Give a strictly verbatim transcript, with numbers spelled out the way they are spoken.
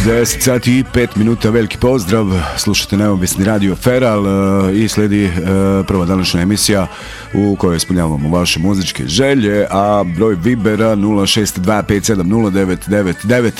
deset sati i pet minuta, veliki pozdrav, slušate neovisni radio Feral i slijedi prva današnja emisija u kojoj ispunjavamo vaše muzičke želje, a broj Vibera nula šest dva pet sedam nula devet devet devet.